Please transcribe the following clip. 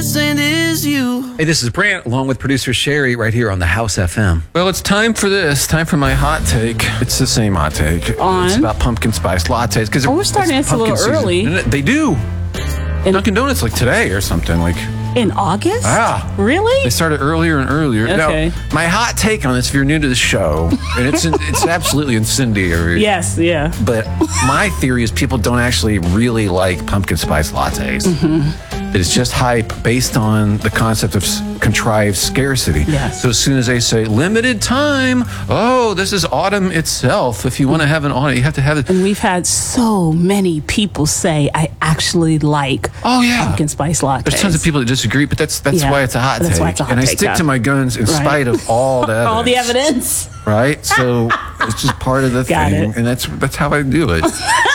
missing is you. Hey, this is Brant, along with producer Sherry, right here on the House FM. Well, it's time for this. Time for my hot take. It's the same hot take. On? It's about pumpkin spice lattes. Because we're starting this a little early. They do. Dunkin' Donuts like today or something. Like in August? Ah. Really? They started earlier and earlier. Okay. Now, my hot take on this, if you're new to the show, and it's absolutely incendiary. Yes, yeah. But my theory is people don't actually really like pumpkin spice lattes. That it's just hype based on the concept of contrived scarcity. Yes. So as soon as they say limited time, oh, this is autumn itself. If you want to have an autumn, you have to have it. And we've had so many people say, I actually like pumpkin spice lattes. There's tons of people that disagree, but that's why it's a hot take. Why it's a hot and I take, stick to my guns in spite of all the evidence. All the evidence. Right? So it's just part of the Got thing. it. And that's how I do it.